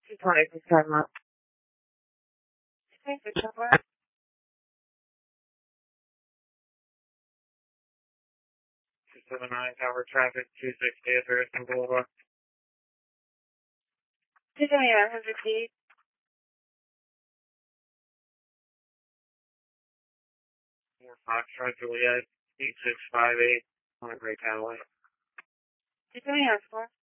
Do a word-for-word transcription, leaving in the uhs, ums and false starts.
two twenty, please time up. Okay, good job. two seven nine, Tower Traffic, two sixty at Harrison Boulevard. two seventy-nine, one hundred feet. four Foxtrot Juliet, eight six five eight, on a Great Cadillac. two seventy-nine, four.